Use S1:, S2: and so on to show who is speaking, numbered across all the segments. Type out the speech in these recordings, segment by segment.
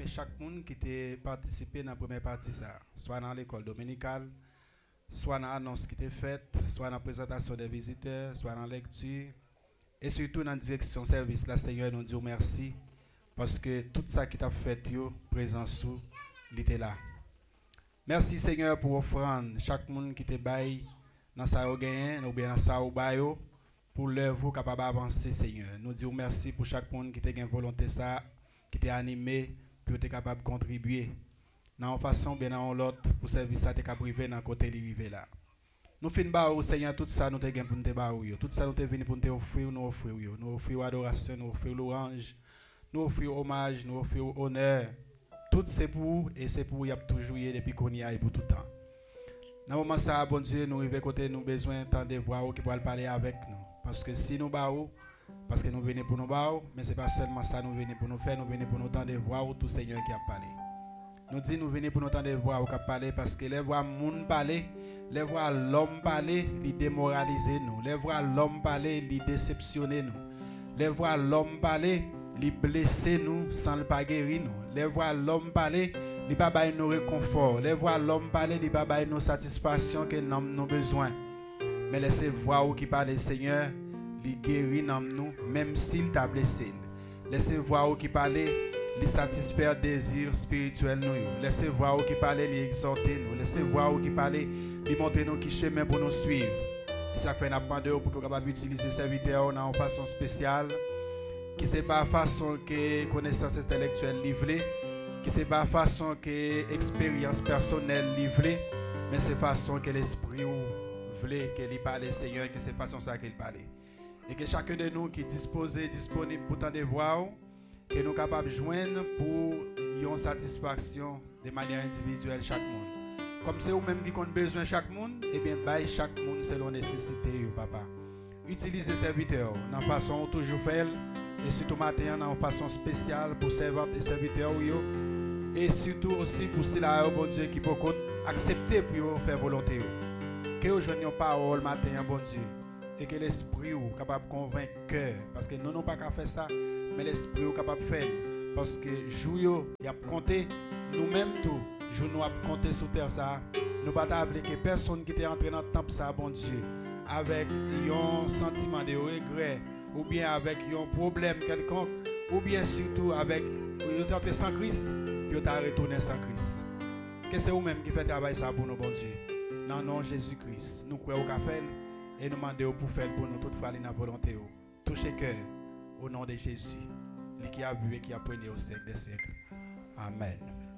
S1: remercier chaque monde qui a participé dans la première partie, ça, soit dans l'école dominicale, soit dans l'annonce qui était faite, soit dans la présentation des visiteurs, soit dans la lecture, et surtout dans la direction service. La Seigneur nous dit merci, parce que tout ça qui t'a fait, présent sous, il était là. Merci Seigneur pour offrande, chaque monde qui te baille dans sa gain, ou bien dans sa baille, pour l'œuvre capable d'avancer Seigneur. Nous disons merci pour chaque monde qui te gain volonté ça, qui t'est animé, pour être capable de contribuer. Dans une façon bien dans l'autre, pour service ça t'es capable dans côté de là. Nous finissons au Seigneur tout ça nous te gain pour nous te bailler. Tout ça nous te venu pour nous offrir, nous offrir adoration, nous offrir louange, nous offrir hommage, nous offrir honneur. Tout c'est pour et c'est pour y a toujours depuis qu'on y a et pour tout le temps. Dans le moment ça, bon Dieu, nous arrivons côté nous besoin de voix qui pourra parler avec nous. Parce que si nous baillons, parce que nous venons pour nous bailler, mais ce n'est pas seulement ça nous venons pour nous faire, nous venons pour nous entendre voix tout Seigneur qui a parlé. Nous disons nous venons pour nous entendre voix qui a parlé parce que les voix moun parler, les voix l'homme parler, ils démoraliser nous. Les voix l'homme parler, ils déceptionner nous. Les voix l'homme parler, ils blesser nous sans le pas guérir nous. Les voix l'homme parler, ils pas bailler nous réconfort. Les voix l'homme parler, ils pas bailler nous satisfaction que nous avons besoin. Mais laissez voir qui parle Seigneur, il guérit nous même s'il t'a blessé. Laissez voir qui parle, il satisfaire désir spirituel nous. Laissez voir qui parle, il exhorter nous. Laissez voir qui parle, il montrer nous qui chemin pour nous suivre. Et ça fait nous demander pour qu'on capable utiliser serviteur dans une façon spéciale, qui c'est pas façon que connaissance intellectuelle livrée, qui c'est pas façon que expérience personnelle livrée, mais c'est façon que l'esprit qu'il parle Seigneur, que c'est façon ça qu'il parle. Et que chacun de nous qui est disposé, disponible pour tant de voir, que nous sommes capables de joindre pour une satisfaction de manière individuelle chaque monde. Comme c'est vous-même qui avez besoin de chaque monde, et bien bail chaque monde selon nécessité, papa. Utilisez serviteurs dans la façon toujours faire, et surtout matin dans une façon spéciale pour servir les serviteurs, et surtout aussi pour cela, bon Dieu, qui peut accepter pour faire volonté. Que vous joignez une parole matin, bon Dieu, et que l'esprit est capable de convaincre le cœur. Parce que nous n'avons pas qu'à faire ça, mais l'esprit est capable de faire. Parce que jour, il a compté, nous-mêmes tout, jour nous avons compté sur terre ça. Nous ne pouvons pas que personne qui est entré dans le temple, ça, bon Dieu, avec un sentiment de regret, ou bien avec un problème quelconque, ou bien surtout avec, vous êtes entré sans Christ, vous êtes retourné sans Christ. Que c'est vous-même qui faites travail ça pour nous, bon Dieu. Dans le nom de Jésus-Christ, nous croyons qu'à faire et nous demandons pour faire pour nous toute fois la volonté. Touchez cœur au nom de Jésus, lui qui a vu et qui a pris au siècle des siècles. Amen.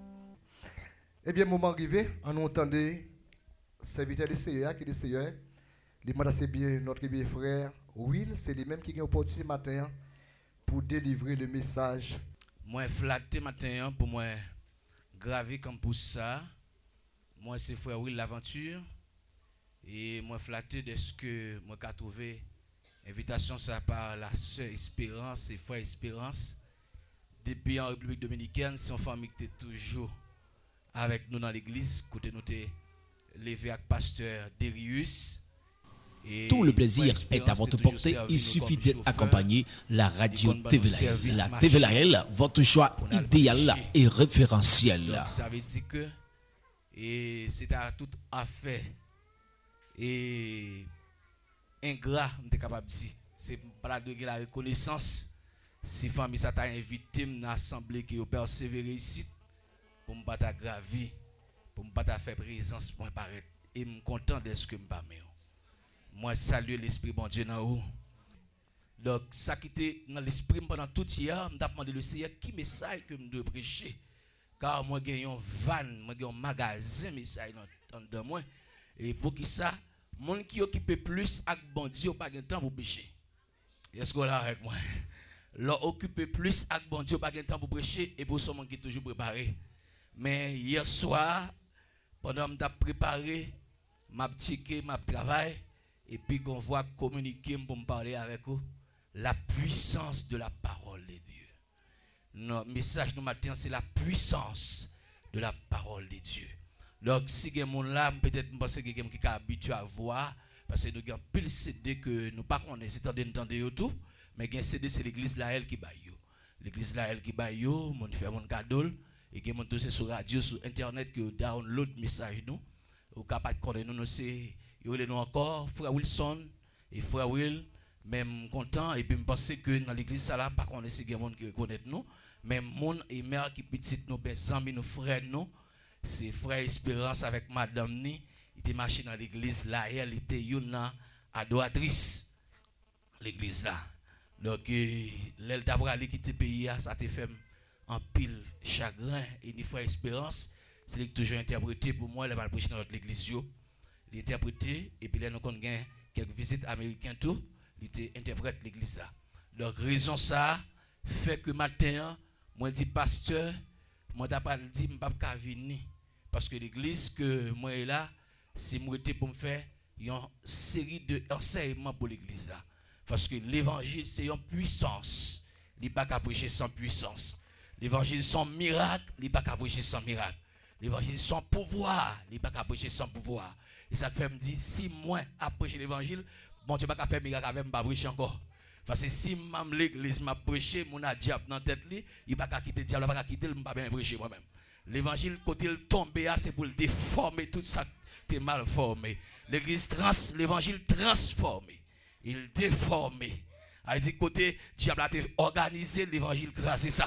S2: Eh bien, moment arrivé, on entend serviteur du Seigneur qui est le Seigneur. Il demande assez bien notre bien frère Will, c'est lui-même qui a opportunité matin pour délivrer le message.
S3: Moi flatté matin pour moi graver comme pour ça. Moi, c'est frère Will l'Aventure. Et moi, flatté de ce que moi j'ai trouvé invitation ça par la sœur Espérance et frère Espérance. Depuis en République Dominicaine, c'est une famille qui était toujours avec nous dans l'église. Côté nous t'es levé avec pasteur Darius.
S4: Tout le plaisir est à votre portée. Il suffit d'être accompagné. La radio TVLAL. La TVLAL, votre choix idéal et référentiel.
S3: Donc, ça veut dire que et c'est à tout affaire et ingrat, on est capable de dire. C'est pas de la reconnaissance. Si famille ça t'a invité dans l'assemblée qui a persévéré ici pour me battre graver, pour me battre faire présence pour paraître et me content de ce que me pas moi salue l'esprit bon Dieu dans haut. Donc ça qui était dans l'esprit pendant tout hier, me demandé le Seigneur qui message que me dois prêcher. Car moi j'ai un van, moi j'ai un magasin message dans moi et pour qui ça monde qui occupe plus avec bon Dieu pas de temps pour prêcher. Est-ce que là avec moi? L'on occupe plus avec bon Dieu pas de temps pour prêcher et pour ce monde qui est toujours préparé. Mais hier soir pendant que je préparé m'a checké m'a travail et puis qu'on voit communiquer pour me parler avec vous la puissance de la parole de Dieu. Notre message nous matin c'est la puissance de la parole de Dieu. Donc si quelqu'un mon là peut-être pense que quelqu'un qui est habitué à voir parce que nous avons pile CD que nous pas connaissons c'est tout mais gain CD c'est l'église là elle qui baille. L'église là elle qui baille, mon fait mon cadeau et qui monte aussi sur radio, sur internet, que download message nous, ou capable de connaître nous, c'est, nous encore, frère Wilson et frère Will, même content, et puis je pense que dans l'église, ça là, pas qu'on est si gens qui connaissent nous, même mon et mère qui petit nous, amis, nos frères nous, c'est frère Espérance avec madame ni, il était marché dans l'église là, elle était une adoratrice, l'église là. Donc, l'aile d'avoir quitter le pays, ça te fait en pile chagrin et ni frère Espérance, c'est toujours interprété pour moi, elle va prêcher dans notre église. Il est interprété, et puis là, nous avons quelques visites américaines tout. Il interprète l'église là. Donc raison ça fait que matin moi dit pasteur moi t'a pas dit m'pas ka venir parce que l'église que moi est là c'est moi été pour me faire une série de enseignements pour l'église là parce que l'évangile c'est une puissance, il pas qu'à prêcher sans puissance. L'évangile sans miracle, il pas qu'à prêcher sans miracle. L'évangile sans pouvoir, il pas qu'à prêcher sans pouvoir. Et ça fait me dire si moi à prêcher l'évangile bon Dieu pas qu'à faire miracle avec m'pas prêcher encore. Parce que si l'église m'a prêché, mon a diable dans tête li, il pas qu'à quitter le diable, pas qu'à quitter le m'pas bien prêcher moi-même. L'évangile côté il tombe c'est pour le déformer tout ça qui est mal formé. L'évangile transformé, il déformé. A dit côté diable a organisé l'évangile grâce à ça.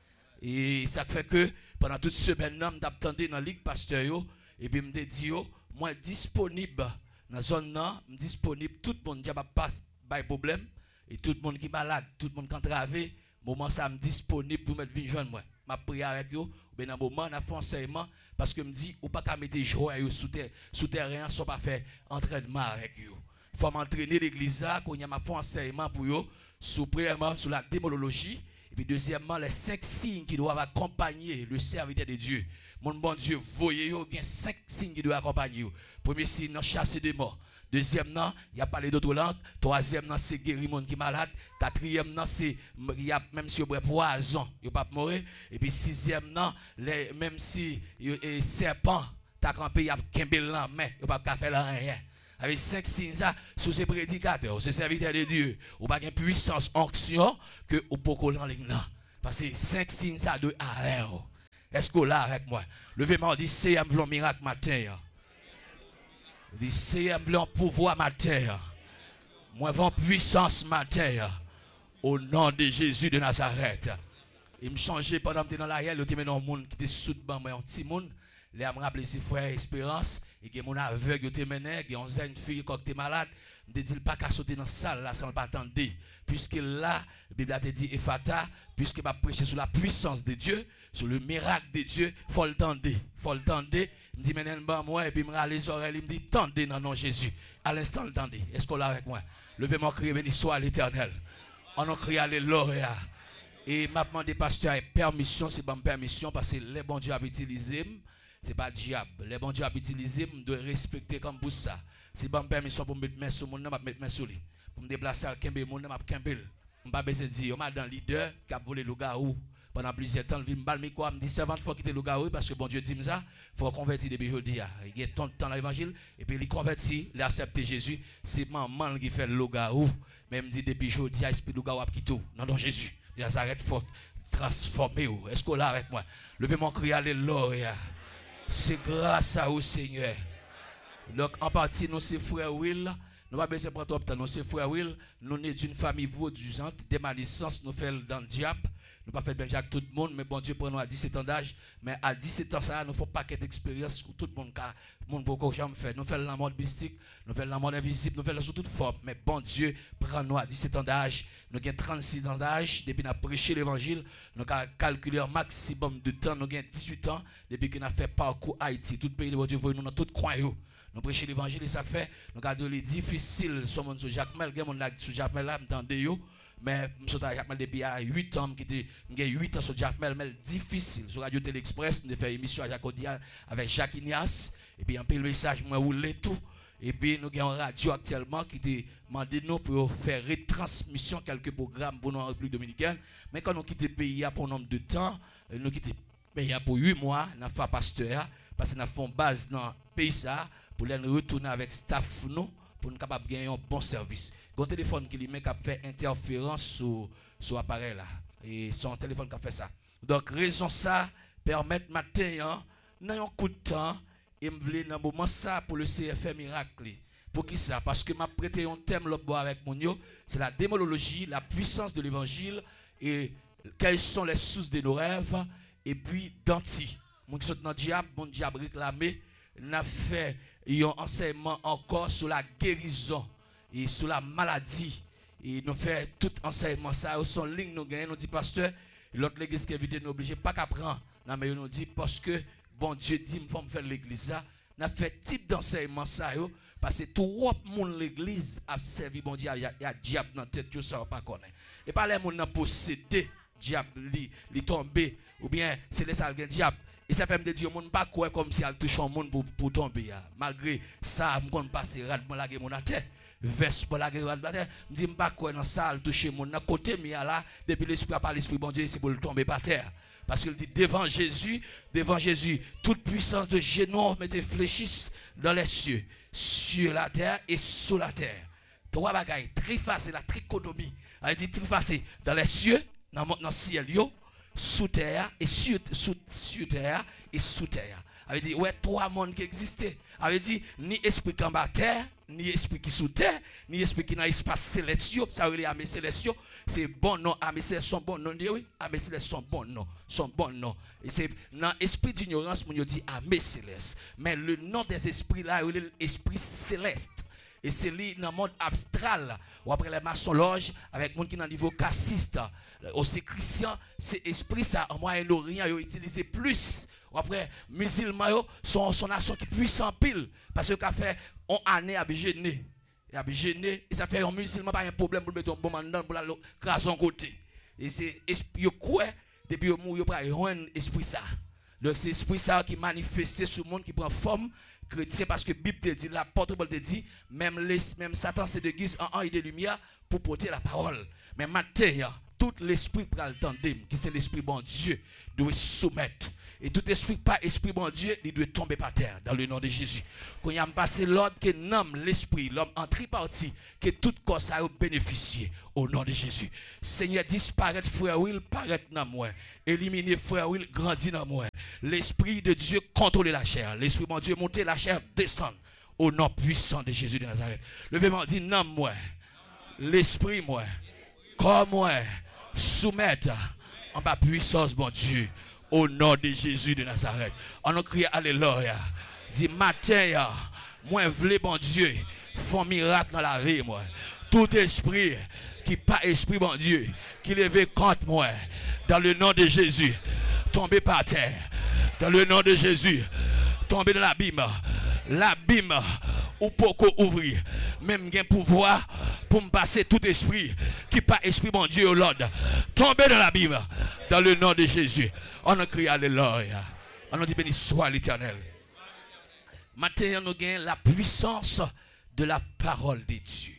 S3: Et ça fait que pendant toute semaine là m'attendais dans ligue pasteur yo et puis me dit yo moi disponible dans zone là, disponible tout le monde diable pas pas problème et tout le monde qui malade, tout le monde qui entravé, moment ça me disponible pour mettre venir joindre moi. M'a prié avec yo, ben dans moment on a fait enseignement parce que me dit ou pas qu'à mettre joie sous terrain sans pas faire entraînement avec yo. Faut m'entraîner l'église là qu'on y a m'a fait enseignement pour yo sur premièrement sur la démonologie et puis deuxièmement les 5 signes qui doivent accompagner le serviteur de Dieu. Mon bon Dieu, voyez yo, il y a 5 signes qui doivent accompagner yo. Premier signe, non, chasser des morts. Deuxième, non, il y a parlé d'autres langues. Troisième, non, c'est guérir monde qui est malade. Quatrième, non, c'est il y a même si vous boit poison, il pas mourir. Et puis sixième, non, même si les serpent t'a campé, il y a kembel là mais il pas faire rien. Avec 5 signes ça sous ces prédicateurs, ces serviteurs de Dieu, ou pas une puissance onction que au poko en ligne là. Parce que 5 signes ça de arrêt. Est-ce que là avec moi? Levez-moi, dit c'est un blanc miracle matin. Dit c'est un blanc pouvoir matin. Moi vends puissance matin. Au nom de Jésus de Nazareth. Il me changeait pendant que j'étais dans l'arrière, il y a un monde qui était sous ban moi un petit monde. Il me rappelé ses frères Espérance et que mon aveugle était mené, que on une fille qui était malade, me dit pas qu'à sauter dans la salle là sans pas attendre. Puisque là, la Bible a dit Ephata, puisque m'a prêché sur la puissance de Dieu, sur le miracle de Dieu, faut le tendre. Faut le tendre. Il me dit maintenant moi et puis me râle les oreilles, il me dit tendez dans le nom de Jésus. À l'instant le tendez. Est-ce qu'on l'a avec moi? Levez-moi crier béni soit l'Éternel. On a crié alléluia. Et m'a demandé pasteur permission, c'est pas permission parce que les bons dieux ont utilisé, c'est pas diable. Les bons dieux ont utilisé, je dois respecter comme pour ça. C'est pas permission pour me mettre main sur mon nom, je mettre main sur lui. Pour me déplacer à Kembe, mon nom, je Kembe. Je pas besoin de dire, on dans leader qui a volé le garou. Pendant plusieurs temps, il me dit, servant, il faut quitter le garou parce que bon Dieu dit ça, il faut convertir depuis aujourd'hui. Il y a tant de temps dans l'évangile, et puis il convertit, il accepte Jésus. C'est maman qui fait le garou. Mais il me dit, depuis aujourd'hui, l'esprit de garou a quitté. Non, non, Jésus. Il s'arrête fort, transformé. Est-ce qu'on l'a avec moi? Levez-moi, crier alléluia. C'est grâce à vous, Seigneur. Donc, en partie, nous, c'est frère Will. Nous pas besoin de prendre trop de temps. Nous, c'est frère Will. Nous sommes d'une famille vaudusante. Dès ma licence, nous faisons dans le diable. Nous pas fait bien avec tout le monde, mais bon Dieu, pour nous à 17 ans d'âge. Mais à 17 ans, ça, nous faisons pas paquet d'expérience où tout le monde peut jamais faire. Nous faisons la mode mystique, nous faisons la mode invisible, nous faisons sous toute forme. Mais bon Dieu, prend nous à 17 ans d'âge. Nous avons 36 ans d'âge. Depuis que nous avons prêché l'évangile, nous avons calculé un maximum de temps. Nous avons 18 ans. Depuis que nous avons fait parcours Haïti. Tout pays de bon Dieu, nous dans tout coin. Nous prêchons l'évangile et ça fait. Nous avons les difficiles. Sur mon Jacques Mel, sur Jacques Mel là, m'entendez yo. Mais je suis Jacques Mel depuis 8 ans, j'ai 8 ans sur Jacques Mel, mais difficile. Sur Radio Télé Express, nous avons fait une émission avec Jacques Ignace. Et puis, un peu le message, moi, roulé tout. Et puis, nous avons une radio actuellement qui te demandé nous pour faire retransmission quelques programmes pour nous en République Dominicaine. Mais quand nous quittons le pays pour un nombre de temps, nous quittons le pays pour 8 mois, nous avons fait pasteur, parce que nous avons fait base dans le pays pour les retourner avec staff nous, pour nous capables de gagner un bon service. Un téléphone qui lui met qui fait interférence sur l'appareil là. Et son téléphone qui fait ça. Donc, raison ça, permettre matin, dans un coup de temps, et me voulais dans moment ça pour le CFM miracle. Pour qui ça? Parce que m'a prêté un thème avec mon yo, c'est la démonologie, la puissance de l'évangile et quelles sont les sources de nos rêves et puis d'anti. Mon qui sont dans diable, mon diable réclamé, n'a fait un enseignement encore sur la guérison et sur la maladie. Et nous fait tout enseignement ça au son ligne nous gagnons nous dit pasteur, l'autre l'église qui est invité nous obligé pas qu'à prendre. Non mais nous dit parce que bon Dieu dit me faut me faire l'église ça, n'a fait type d'enseignement ça yo. Parce que tout le monde l'église a servi bon Dieu, il y a diable dans la tête, tu ne sais pas connaître. Et pas les gens qui possédé, diable, li tombé, ou bien c'est les salles diable. Et ça fait me dire, on ne pas quoi comme si elle touche un monde pour tomber. Malgré ça, je ne passe pas pour la guerre mon terre. Veste pour la guerre mon terre. Je ne dis pas quoi dans ça, elle touche mon dans côté, mais là, depuis l'esprit à part l'esprit bon Dieu, c'est pour le tomber par terre. Parce qu'il dit devant Jésus, toute puissance de génome mettez fléchisse dans les cieux, sur la terre et sous la terre. Trois bagailles, trifasé, la trichotomie. Elle dit trifasé dans les cieux, dans le ciel, sous terre et sur terre et sous terre. Elle dit ouais, trois mondes qui existaient. Elle dit ni esprit qui en bas terre, ni esprit qui sous terre, ni esprit qui dans l'espace céleste. Ça veut dire armées céleste. C'est bon nom, armées céleste sont bon nom. Oui, armées céleste sont bon nom, Et c'est dans l'esprit d'ignorance, on dit armées céleste. Mais le nom des esprits là, c'est l'esprit céleste. Et c'est lui dans le monde abstral, ou après les maçons-loges, avec monde qui est dans le niveau cassiste, aussi chrétien, c'est esprit ça, en Moyen-Orient, ils utilisent plus. Ou après, musulmans, sont nation qui puissant pile, parce que fait on année à gêner. Et ça fait un musulman pas un problème pour mettre un bon mandant pour la craser en côté. Et c'est esprit quoi, depuis au mourir, il y a un esprit ça. Donc c'est l'esprit ça qui manifeste sur le monde qui prend forme. Chrétien parce que la Bible te dit, l'apôtre Paul te dit, même Satan se déguise en et de lumière pour porter la parole. Mais maintenant, tout l'esprit pour le tandem, qui c'est l'esprit bon Dieu, doit soumettre. Et tout esprit, pas esprit bon Dieu, il doit tomber par terre dans le nom de Jésus. Quand il y a passé l'ordre que nomme l'esprit, l'homme en tripartie, que tout corps ça a bénéficié au nom de Jésus. Seigneur, disparaître frère Will, paraître dans moi. Éliminer frère Will, grandir dans moi. L'esprit de Dieu contrôle la chair. L'esprit bon Dieu monter la chair, descend au nom puissant de Jésus de Nazareth. Levez-moi, dit non moi. L'esprit moi. Comme moi. Soumettre en bas puissance bon Dieu. Au nom de Jésus de Nazareth. On a crié alléluia. Dit matin, moi v'lais bon Dieu, font miracle dans la vie moi. Tout esprit qui pas esprit bon Dieu, qui lève contre moi, dans le nom de Jésus, tombez par terre. Dans le nom de Jésus, tombez dans l'abîme. L'abîme ou pourquoi ouvrir. Même un pouvoir pour me passer tout esprit qui pas esprit bon Dieu au Lord. Tombez dans l'abîme. Dans le nom de Jésus. On a crié alléluia. On a dit béni soit l'Éternel. Maintenant, nous gagnons la puissance de la parole de Dieu.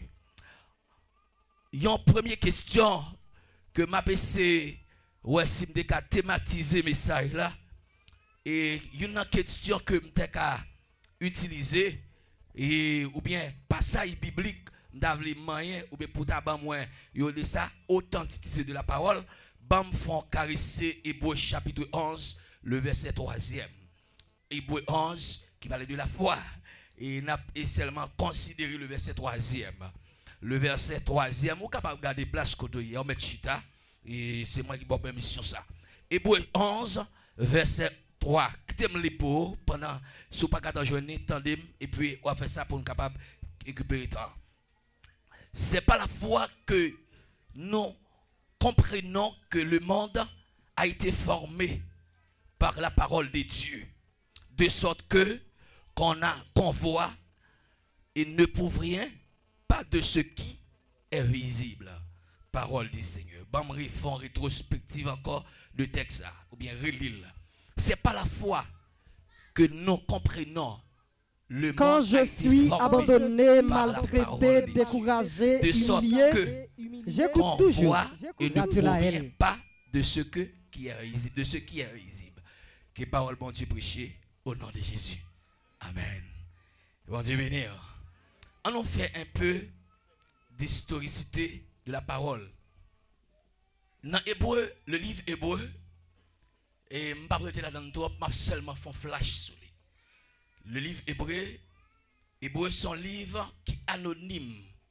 S3: Il y a une première question que m'a passé, ouais, si je vais thématiser le message là. Et il y a une question que je vais utiliser, ou bien passage biblique, d'avoir moyen, ou bien pour tabac moins, il y a ça, authenticité de la parole. Bam font caresser Hébreux chapitre 11, le verset 3e. Hébreux 11, qui parle de la foi. Et seulement considérer le verset 3e. Le verset 3e, ou capable de garder place côté, on met chita, et c'est moi qui vais permission ça. Hébreux 11, verset 3. Quittez-moi les pots pendant, si vous n'avez pas journée, tandem, et puis on va faire ça pour nous capable de récupérer le temps. Ce n'est pas la foi que nous comprenons que le monde a été formé par la parole de Dieu. De sorte que qu'on voit et ne prouve rien, pas de ce qui est visible. Parole du Seigneur. Bamri font rétrospective encore de texte, ou bien relil. Ce n'est pas la foi que nous comprenons. Le
S5: quand je suis abandonné, maltraité, découragé, humilié, j'écoute toujours.
S3: Et ne provient pas de ce qui est visible. Que parole bon Dieu prêcher au nom de Jésus. Amen. Bon Dieu béni. On nous fait un peu d'historicité de la parole. Dans Hébreu, le livre Hébreu, et je ne vais pas prêter là-dedans trop, je vais seulement faire un flash sur lui. Le livre Hébreu, c'est un livre qui est anonyme.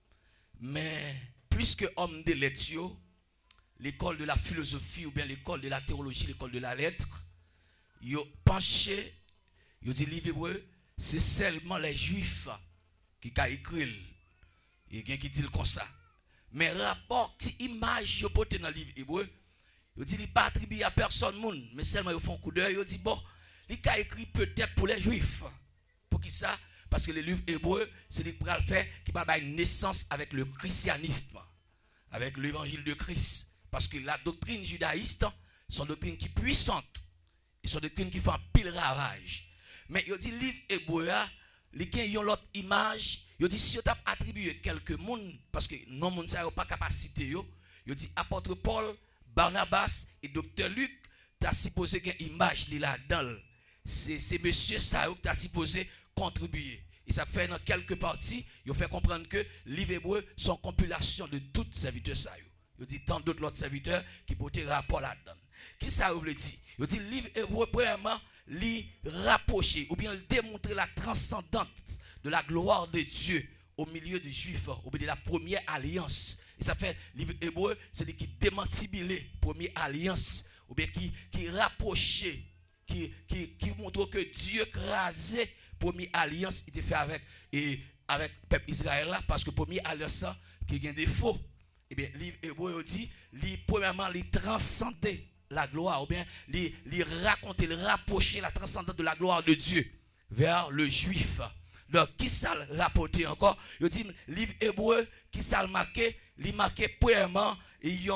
S3: Mais puisque homme de lettres, l'école de la philosophie ou bien l'école de la théologie, l'école de la lettre, ils ont penché, ils ont dit livre hébreu, c'est seulement les juifs qui ont écrit. Il y a quelqu'un qui dit comme ça. Mais rapport, qui image ils ont dans le livre hébreu, ils ont dit qu'il n'est pas attribué à personne, mais seulement ils font un coup d'œil, ils ont dit bon, il a écrit peut-être pour les juifs. Pour qui ça? Parce que le livre hébreu, c'est le qui fait qui va avoir une naissance avec le christianisme, avec l'évangile de Christ. Parce que la doctrine judaïste, c'est une doctrine qui est puissante. Et c'est une doctrine qui fait un pile ravage. Mais il dit le livre hébreu, il y a l'autre image. Il dit si vous avez attribué quelques monde, parce que non monde n'a pas capacité, il dit apôtre Paul, Barnabas et docteur Luc, tu as supposé qu'il y a une image là-dedans. C'est monsieur ça qui a supposé contribuer. Et ça fait dans quelques parties, il fait comprendre que le livre hébreu sont compilation de tous les serviteurs ça. Il dit tant d'autres autres serviteurs qui portent rapport là-dedans. Qui ça veut dire? Il dit le livre hébreu premièrement lui rapprocher ou bien démontrer la transcendance de la gloire de Dieu au milieu des Juifs, au milieu de la première alliance. Et ça fait le livre hébreu, c'est qui démantibulait la première alliance ou bien qui rapprochait, qui montre que Dieu crasait première alliance il était fait avec le peuple Israël là, parce que première alliance qui a un défaut. Et bien, le livre hébreu dit, premièrement, il transcendait la gloire, ou bien, il racontait, il rapprochait la transcendance de la gloire de Dieu vers le juif. Donc, qui ça le rapportait encore? Il dit, le livre hébreu, qui ça le marquait? Il marquait premièrement, il y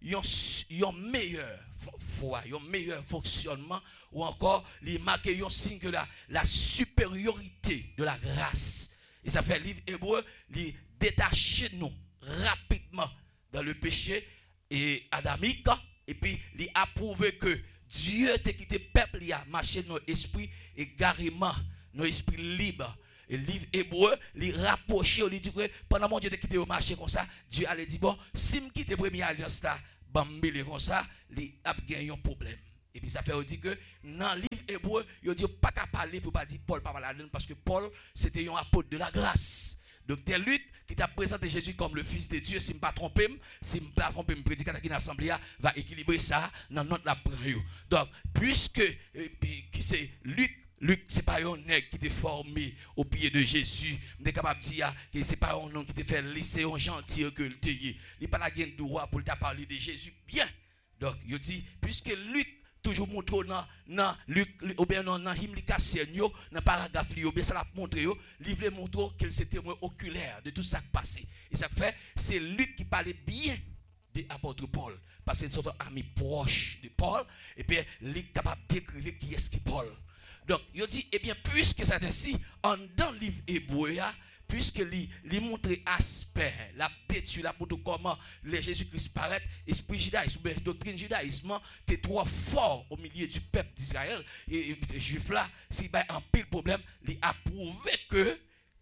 S3: a meilleur foi, il y a meilleur fonctionnement, ou encore, il marquait un signe de la supériorité de la grâce. Et ça fait le livre hébreu, il détachait nous rapidement dans le péché et adamique, et puis il a prouvé que Dieu t'a quitté peuple, il a marché dans l'esprit égarément, dans l'esprit libre. Et le livre hébreu, il rapproché, il dit que pendant mon Dieu t'a quitté au marché comme ça, Dieu allait dire bon, si je quitte la première alliance là, bambile comme ça, il a gagné un problème. Et puis ça fait dire que dans le livre hébreu, il dit pas qu'à parler pour pas dire Paul pas parler parce que Paul c'était un apôtre de la grâce. Donc, tel Luc qui t'a présenté Jésus comme le Fils de Dieu, si je ne me pas trompé, le prédicateur qui est dans l'Assemblée va équilibrer ça dans notre la. Donc, puisque c'est Luc, ce n'est pas un nègre qui était formé au pied de Jésus, je suis capable de dire que ce n'est pas un nom qui t'a fait lycée, un gentil que le théier. Il n'a pas la droit pour te parler de Jésus. Bien. Donc, il dit, puisque Luc, toujours montre dans Luc ou bien dans hymne Cassien dans paragraphe ou bien ça l'a montré livre montre qu'il s'est témoin oculaire de tout ça qui passé et ça fait c'est Luc qui parlait bien de l'apôtre Paul parce que c'est un ami proche de Paul et puis Luc est capable de décrire qui est-ce qui Paul. Donc il dit et bien puisque c'est ainsi dans le livre hébreu puisque lui montre aspect, la détruit, la montre comment le Jésus-Christ paraît, esprit judaïsme, doctrine judaïsme, t'es trop fort au milieu du peuple d'Israël. Et les juifs là, s'il y a un pile problème, il a prouvé que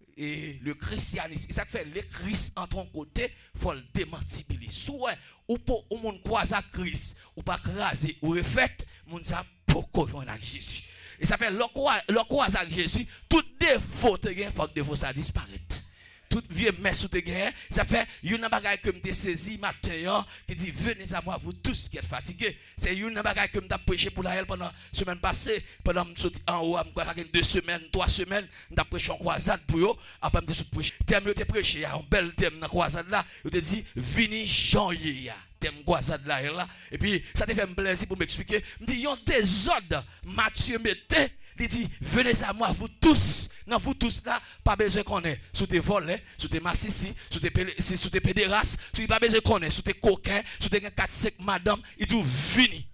S3: le christianisme, et ça fait le Christ en ton côté, il faut le démentir. Soit ou pour au monde croise à Christ, ou pas craser, ou refait, mon ça pourquoi on a Jésus. Et ça fait le croise avec Jésus, tout défaut te gagne, il faut que défaut ça disparaisse. Tout vieux messe te gagne, ça fait une bagaille que me saisi matin qui dit venez à moi vous tous qui êtes fatigués. C'est une bagaille que me prêché pour la pendant la semaine passée, pendant en haut 2 semaines, 3 semaines, me prêché en croisade pour eux, après me prêché. Thème te prêché, un bel thème dans croisade là, je te dit vini janvier. Thème croisade là et puis ça te fait me plaisir pour m'expliquer me dit yon désordre Matthieu mettait il dit venez à moi vous tous non vous tous là pas besoin qu'on est sous tes volets sous tes massissi sous tes pédérastes sous pas besoin qu'on est sous tes coquins sous tes 4-5 madame il dit vini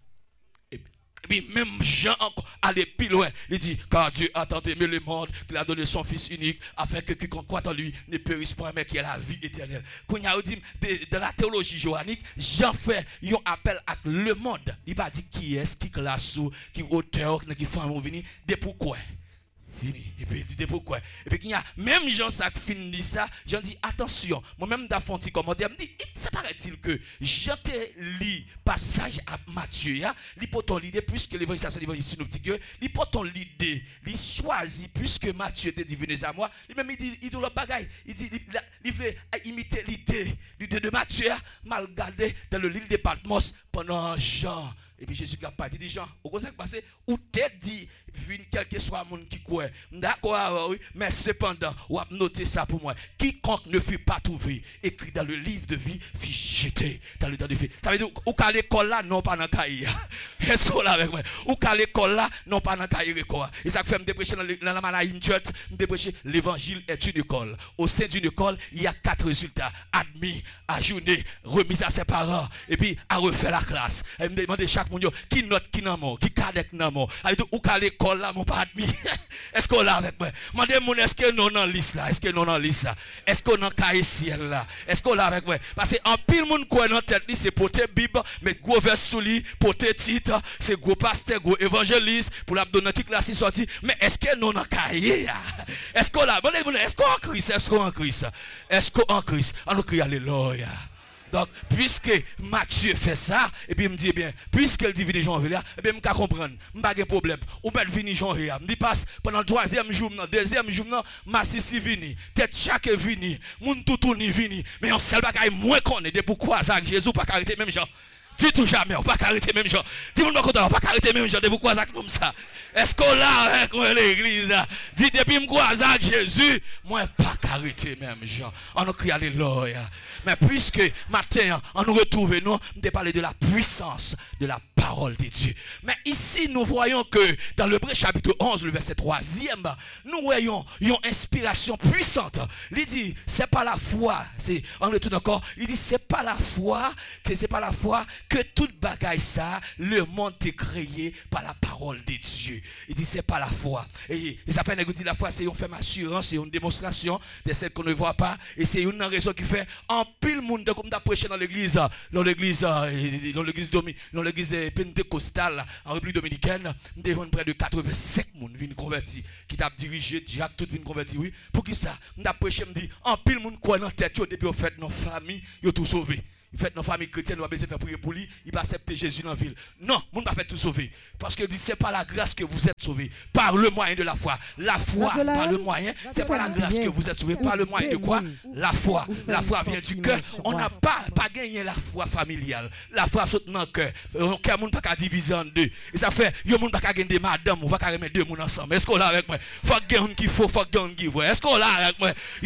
S3: et puis même Jean encore allait plus loin il dit car Dieu a tant aimé le monde qu'il a donné son fils unique afin que quiconque croit en lui ne périsse point mais qu'il ait la vie éternelle. Quand il a dit de la théologie johannique Jean fait un appel à le monde il va dire qui est qui classe qui auteur qui femme venir de pourquoi Fini. Et puis, il dit pourquoi? Et puis, il y a même Jean ça qui finit ça, Jean dit attention, moi-même d'affonti commentaire, me dit, ça paraît-il que Jean te lit passage à Matthieu, il peut ton l'idée, puisque l'évangile synoptique, il peut ton l'idée, il choisit, puisque Matthieu te dit, venez à moi, il même il dit le bagaille, il dit, il veut imiter l'idée de Matthieu, mal gardé dans le livre de Patmos pendant Jean. Et puis Jésus a pas dit Jean, au conseil passé, ou t'es dit, quel que soit mon qui croit, d'accord, oui, mais cependant, ou a noté ça pour moi, quiconque ne fut pas trouvé, écrit dans le livre de vie, fut jeté dans le temps de vie. Ça veut dire, ou qu'à l'école là, non pas dans le cahier. Est-ce qu'on l'a avec moi? Ou qu'à l'école là, non pas dans le cahier. Et ça fait me dépêcher dans la Manaïm Church, me dépêcher, l'évangile est une école. Au sein d'une école, il y a 4 résultats, admis, ajourné, remis à ses parents, et puis à refaire la classe. Et me demander chaque monde, qui note qui n'a mort, qui cadec n'a mort. Ou qu'à l'école là, mon pas admis. Est-ce qu'on l'a avec moi? Demandez-moi, est-ce que non dans liste là? Est-ce que non dans liste là? Est-ce qu'on a cahier ciel là? Est-ce qu'on l'a avec moi? Parce que en pile monde quoi dans tête, c'est porter Bible, mettre gros vers sous lui, porter titre, c'est gros pasteur, gros évangéliste, pour la donner qui classe sorti. Mais est-ce que non dans cahier là? Est-ce qu'on l'a? Est-ce qu'on en Christ? Est-ce qu'on en Christ? Est-ce qu'on en Christ? On nous crie alléluia. Donc, puisque Matthieu fait ça, et puis il me dit, bien, puisqu'il dit venir janvier, et bien, je peux comprendre, je n'ai pas de problème. Ou peut venir janvier. Je dis, passe pendant le 3e jour, le 2e jour, Massissi vini, tête chaque vini, moun tout ni vini, mais on sait pas qu'il y a moins qu'on est de pourquoi ça, Jésus pas arrêter même gens. Du tout jamais, on pas arrêter même gens. Dis-moi on pas arrêter même gens de pourquoi ça comme ça. Est-ce qu'on l'a avec l'église? Dis depuis moi ça Jésus, moi pas arrêter même gens. On nous crie alléluia. Mais puisque matin on nous retrouve nous, on parler de la puissance de la parole de Dieu. Mais ici nous voyons que dans l'Hébreux chapitre 11 le verset 3e, nous voyons une inspiration puissante. Il dit c'est pas la foi, c'est on retourne encore, il dit c'est pas la foi que toute bagaille ça, le monde est créé par la parole de Dieu. Il dit c'est pas la foi. Et ça fait que la foi c'est une ferme assurance, c'est une démonstration de celle qu'on ne voit pas. Et c'est une raison qui fait en pile monde comme t'as prêché dans l'église pentecostale en République dominicaine, nous avons près de 85 personnes viennent convertir, qui t'a dirigé, Jacques tout vient convertir, oui. Pour qui ça? Nous avons prêché, me dit en pile monde quoi dans tête depuis au fait nos familles, ils ont tout sauvé. Il fait nos familles chrétiennes, on va faire prier pour lui, il va accepter Jésus dans la ville. Non, on ne va pas faire tout sauver. Parce que dit, c'est pas la grâce que vous êtes sauvés, par le moyen de la foi. La foi, par le moyen, c'est pas la grâce que vous êtes sauvés, par le moyen de quoi? La foi. La foi vient du cœur. On n'a pas gagné la foi familiale. La foi saute dans le cœur. On ne peut pas diviser en deux. Et ça fait, il y a monde pas gagner des madames, on va pas remettre deux monde ensemble. Est-ce qu'on l'a avec moi? Faut gagner qui faut, faut gagner qui veut. Est-ce qu'on l'a avec moi?